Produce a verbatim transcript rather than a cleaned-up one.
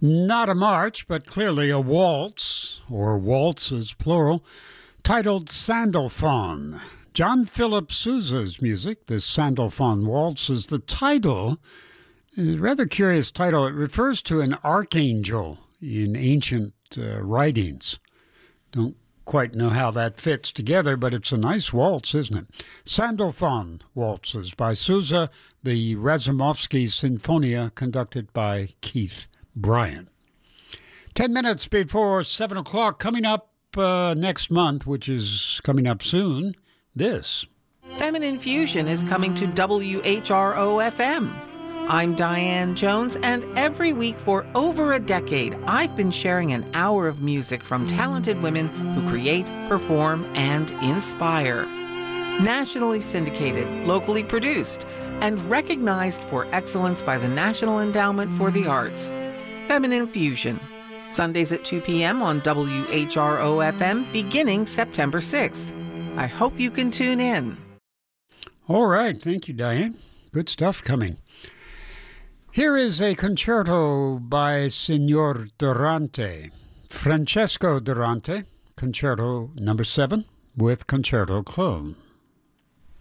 Not a march, but clearly a waltz, or waltzes plural, titled Sandalphon. John Philip Sousa's music, this Sandalphon waltz, is the title. A rather curious title. It refers to an archangel in ancient uh, writings. Don't quite know how that fits together, but it's a nice waltz, isn't it? Sandalphon waltzes by Sousa, the Razumovsky Sinfonia, conducted by Keith Bryant. Ten minutes before seven o'clock, coming up uh, next month, which is coming up soon, this. Feminine Fusion is coming to W H R O F M. I'm Diane Jones, and every week for over a decade, I've been sharing an hour of music from talented women who create, perform, and inspire. Nationally syndicated, locally produced, and recognized for excellence by the National Endowment for the Arts. Feminine Fusion, Sundays at two p.m. on W H R O F M, beginning September sixth. I hope you can tune in. All right. Thank you, Diane. Good stuff coming. Here is a concerto by Signor Durante, Francesco Durante, concerto number seven with concerto clone.